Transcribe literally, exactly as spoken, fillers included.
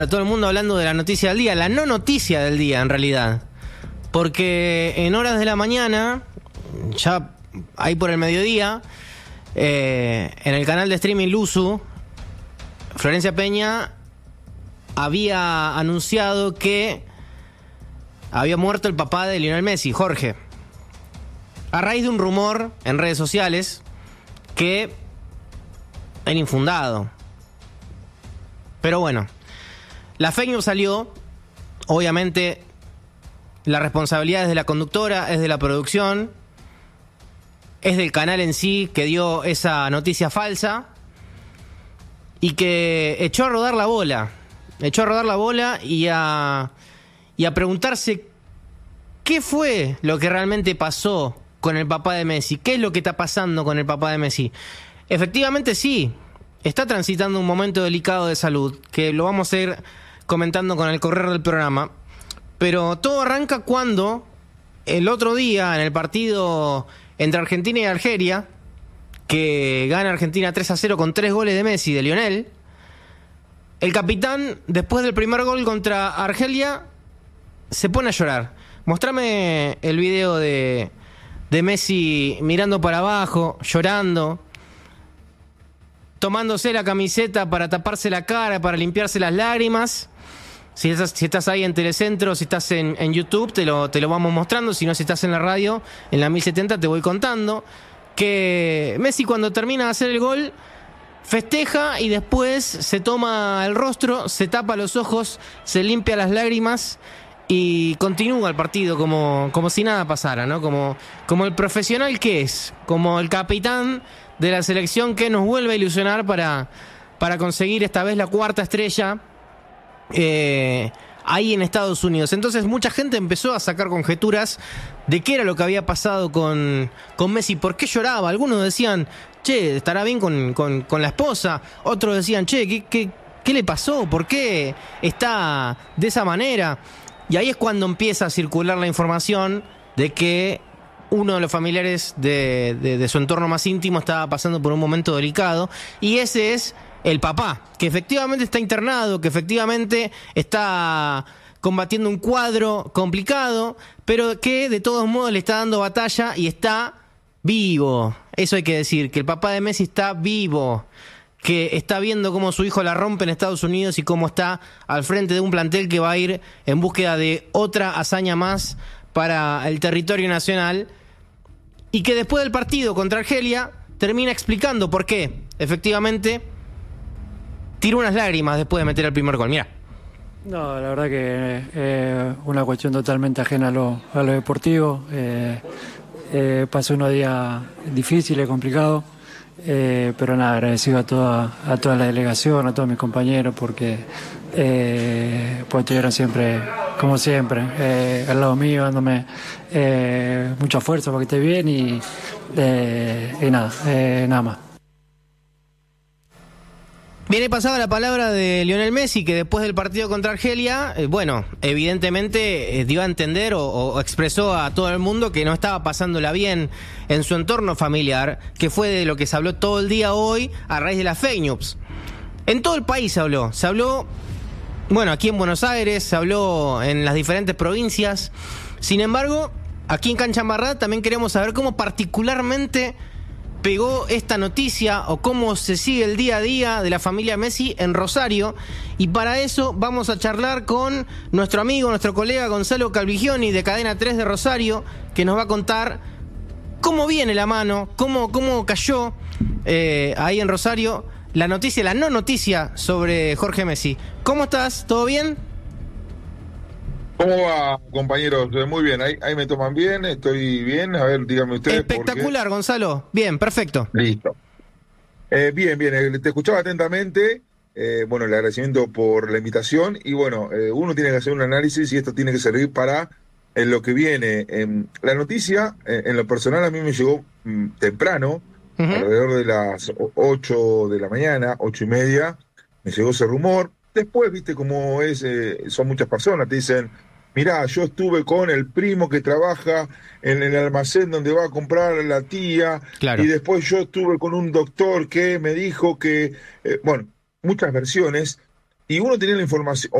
Todo el mundo hablando de la noticia del día, la no noticia del día en realidad, porque en horas de la mañana, ya ahí por el mediodía, eh, en el canal de streaming Luzu, Florencia Peña había anunciado que había muerto el papá de Lionel Messi, Jorge, a raíz de un rumor en redes sociales que era infundado. Pero bueno, la fake news salió. Obviamente la responsabilidad es de la conductora, es de la producción, es del canal en sí que dio esa noticia falsa y que echó a rodar la bola. Echó a rodar la bola y a, y a preguntarse qué fue lo que realmente pasó con el papá de Messi. ¿Qué es lo que está pasando con el papá de Messi? Efectivamente sí, está transitando un momento delicado de salud, que lo vamos a ir comentando con el correr del programa. Pero todo arranca cuando el otro día, en el partido entre Argentina y Argelia, que gana Argentina tres a cero con tres goles de Messi, de Lionel, el capitán, después del primer gol contra Argelia, se pone a llorar. Mostrame el video de, de Messi mirando para abajo, llorando, tomándose la camiseta para taparse la cara, para limpiarse las lágrimas. Si estás, si estás ahí en Telecentro, si estás en, en YouTube, te lo, te lo vamos mostrando. Si no, si estás en la radio, en la mil setenta, te voy contando que Messi, cuando termina de hacer el gol, festeja y después se toma el rostro, se tapa los ojos, se limpia las lágrimas y continúa el partido como, como si nada pasara, ¿no? Como, como el profesional que es, como el capitán de la selección que nos vuelve a ilusionar para, para conseguir esta vez la cuarta estrella eh, ahí en Estados Unidos. Entonces mucha gente empezó a sacar conjeturas de qué era lo que había pasado con, con Messi, por qué lloraba. Algunos decían, che, estará bien con, con, con la esposa. Otros decían, che, ¿qué, qué, qué le pasó? ¿Por qué está de esa manera? Y ahí es cuando empieza a circular la información de que uno de los familiares de, de, de su entorno más íntimo estaba pasando por un momento delicado, y ese es el papá, que efectivamente está internado, que efectivamente está combatiendo un cuadro complicado, pero que de todos modos le está dando batalla y está vivo. Eso hay que decir, que el papá de Messi está vivo, que está viendo cómo su hijo la rompe en Estados Unidos y cómo está al frente de un plantel que va a ir en búsqueda de otra hazaña más para el territorio nacional, y que después del partido contra Argelia termina explicando por qué efectivamente tiró unas lágrimas después de meter el primer gol. Mirá. No, la verdad que es eh, una cuestión totalmente ajena a lo, a lo deportivo. Eh, eh, pasé unos días difíciles, complicados, eh, pero nada, agradecido a toda, a toda la delegación, a todos mis compañeros, porque eh, pues estuvieron siempre, como siempre, eh, al lado mío, dándome eh, mucha fuerza para que esté bien y, eh, y nada, eh, nada más. Viene pasada la palabra de Lionel Messi, que después del partido contra Argelia, eh, bueno, evidentemente eh, dio a entender o, o expresó a todo el mundo que no estaba pasándola bien en su entorno familiar, que fue de lo que se habló todo el día hoy a raíz de las fake news. En todo el país se habló, se habló, bueno, aquí en Buenos Aires, se habló en las diferentes provincias. Sin embargo, aquí en Cancha Embarrada también queremos saber cómo particularmente pegó esta noticia o cómo se sigue el día a día de la familia Messi en Rosario, y para eso vamos a charlar con nuestro amigo, nuestro colega Gonzalo Calvigioni de Cadena tres de Rosario, que nos va a contar cómo viene la mano, cómo, cómo cayó eh, ahí en Rosario la noticia, la no noticia sobre Jorge Messi. ¿Cómo estás? ¿Todo bien? ¿Cómo va, compañeros? Muy bien, ahí, ahí me toman bien, estoy bien. A ver, díganme ustedes. Espectacular, Gonzalo. Bien, perfecto. Listo. Eh, bien, bien, eh, te escuchaba atentamente. Eh, bueno, el agradecimiento por la invitación. Y bueno, eh, uno tiene que hacer un análisis y esto tiene que servir para en lo que viene. Eh, la noticia, eh, en lo personal, a mí me llegó mm, temprano, uh-huh. alrededor de las ocho de la mañana, ocho y media, me llegó ese rumor. Después, viste cómo es, eh, son muchas personas, te dicen, mirá, yo estuve con el primo que trabaja en el almacén donde va a comprar la tía, claro. Y después yo estuve con un doctor que me dijo que, eh, bueno, muchas versiones, y uno tenía la información,